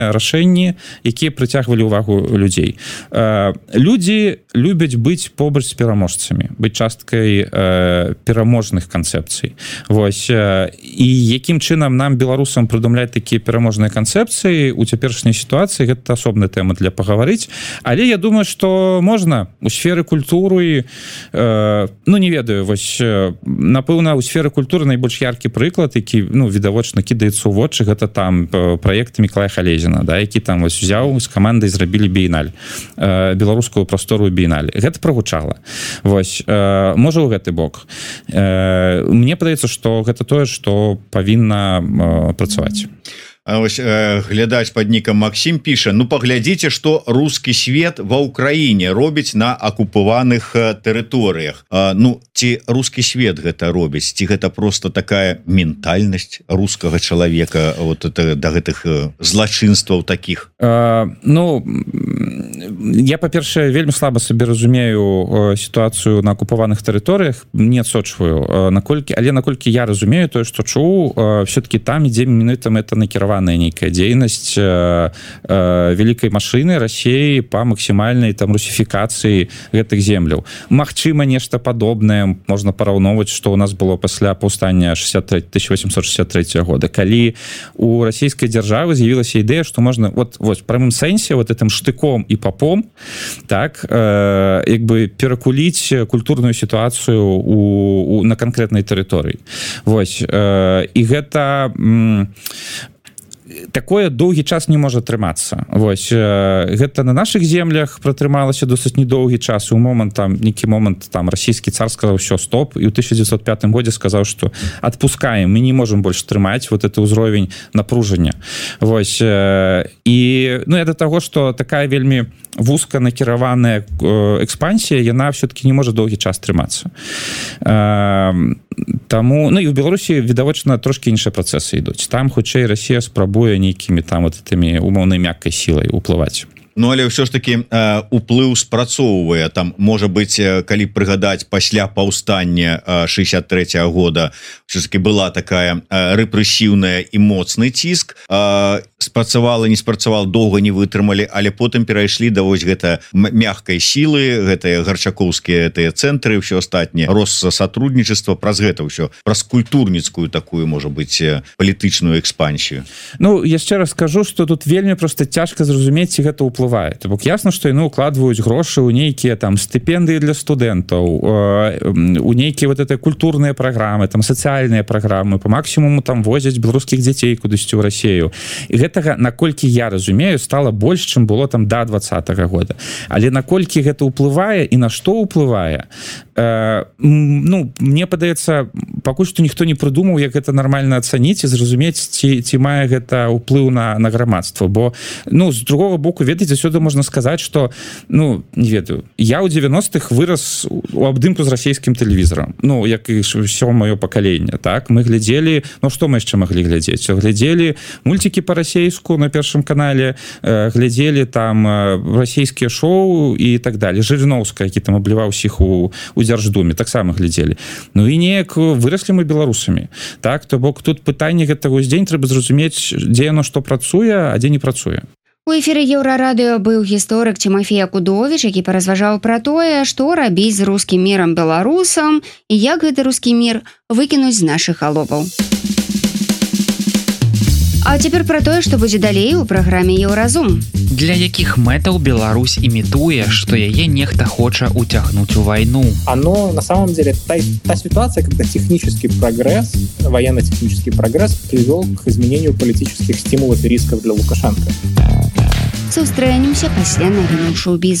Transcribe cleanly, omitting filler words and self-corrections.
рашэнні, якія прыцягвалі ўвагу людзей. Людзі любяць быць побач з пераможцамі, быць часткай пераможных канцэпцый. Вось. І якім чынам нам, беларусам, прыдумляць такія пераможныя канцэпцыі у цяперашняй сітуацыі, гэта асобная тэма для пагаварыць. Але я думаю, што можна у сферы культуры, не ведаю, вось, напэўна, у сферы культуры найбольш яркі прыклад, які, відавочна кідаецца ў вочы, гэта там праект Мікалая Халезіна, да, які там вось узяў з камандай, зрабілі біеналь, беларускую прастору біеналь. Гэта прагучала. Вось, можа, ў гэты бок. Мне падаецца, што гэта тое, што павінна працаваць. Ось глядач под нікам Максим піша: паглядзіце, што рускі свет ва ўкраіне робіць на акупаваных тэрыторыях. Ці рускі свет гэта робіць, ці гэта просто такая ментальнасць рускага чалавека да гэтых злачынстваў такіх? Я, па-першае, вельмі слаба сабе разумею сітуацыю на акупаваных тэрыторыях, не адсочваю, але наколькі я разумею тое, што чуў, все-таки там ідзе менавіта мэта накіраваная нейкая дзейнасць вялікай машыны Расіі па максімальнай там русіфікацыі гэтых земляў. Магчыма, нешта падобнае можна параўноўваць, што ў нас было пасля паўстання 1863 года, калі у расійскай дзяржавы з'явілася ідэя, што можна в прамым сэнсе гэтым штыком і папом так перакуліць культурную сітуацыю на канкрэтнай тэрыторыі. Вось. І гэта такое доўгі час не можа трымацца. Вось. Гэта на наших землях пратрымалася досыць недоўгі час. Нейкі момант расійскі цар сказаў: "Всё, стоп", і ў 1905 годзе сказаў, што адпускаем, мы не можем больш трымаць гэты ўзровень напружання. Вось. І я да таго, што такая вельмі вузка накіраваная экспансія, яна все-таки не можа доўгі час трымацца. Таму, і ў Беларусі відавочна трошки іншыя працэсы ідуць. Там хутчэй Расія спрабуе нейкімі там тымі умоўнай мяккай сілай уплываць. Але ўсё ж таки уплыў спрацоўвае. Там, можа быць, калі прыгадаць, пасля паўстання 63 года ўсё ж таки была такая рэпрэсіўная і моцны ціск. Спрацавала, не спрацавала, доўга не вытрымалі, але потым перайшлі да вось гэта мяккай сілы, гэтыя гарчакоўскія цэнтры, ўсё астатняе, рост сатруднічества, праз гэта ўсё, праз культурніцкую такую, можа быць, палітычную экспансію. Яшчэ раз скажу, што тут вельмі проста цяжка зразумець, ці гэта ўплывае. То бок ясна, што яны укладваюць грошы ў нейкія там стыпендыі для студэнтаў, у нейкія культурныя праграмы, там сацыяльныя праграмы, па максімуму там возяць беларускіх дзяцей кудысьці ў Расію. І гэтага, наколькі я разумею, стала больш, чым было там да 20-го года. Але наколькі гэта ўплывае і на што ўплывае, мне падаецца, пакуль што ніхто не прыдумаў, як гэта нармальна ацаніць і зразумець, ці мае гэта ўплыў на грамадства. Бо, з другого боку, ведаеце, сюды можна сказаць, што, не ведаю, я ў 90-х вырас у абдымку з расійскім тэлевізорам, як і ўсё маё пакаленне, так? Мы глядзелі, што мы яшчэ маглі глядзець? Глядзелі мульцікі па-расейску на Першым канале, глядзелі там расійскія шоу і так далее. Жыриновская, які там абліваў усіх у Дзярждуме, таксама глядзелі. І неяк выраслі мы беларусамі. Так? То бок тут пытанне гэтага ўздзень трэба зразумець, дзе яно што працуе, а дзе не працуе. У эфіры Еўрарадыё быў гісторык Тимофей Акудовіч, які паразважаў пра тое, што рабіць з рускім мірам беларусам і як гэты рускі мір выкінуць з нашых галоваў. А цяпер пра тое, што будзе далей у праграме Еўразум. Для якіх мэтаў Беларусь імітуе, што яе нехта хоча уцягнуць у вайну? Оно, на самом деле, та ситуация, когда технический прогресс, военно-технический прогресс привел к изменению политических стимулов и рисков для Лукашенко. Сустрэнемся пасля навінаў шоу-бізу.